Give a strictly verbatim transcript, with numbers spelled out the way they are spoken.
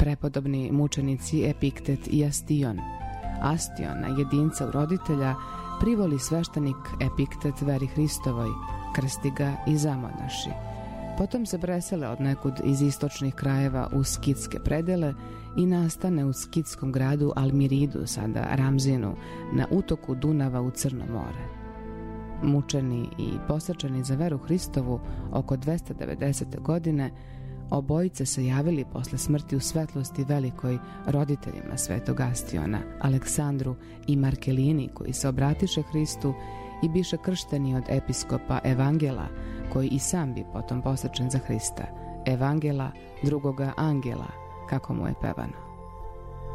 prepodobni mučenici Epiktet i Astion. Astiona, jedinca u roditelja, privoli sveštenik Epiktet veri Hristovoj, krsti ga i zamonaši. Potom se presele od nekud iz istočnih krajeva u skitske predele i nastane u skitskom gradu Almiridu, sada Ramzinu, na utoku Dunava u Crno more. Mučeni i posečeni za veru Hristovu oko dvesta devedesete. godine, obojice se javili posle smrti u svetlosti velikoj roditeljima svetog Astiona, Aleksandru i Markelini, koji se obratiše Hristu i biše kršteni od episkopa Evangela, koji i sam bi potom posečen za Hrista. Evangela, drugoga angela, kako mu je pevano.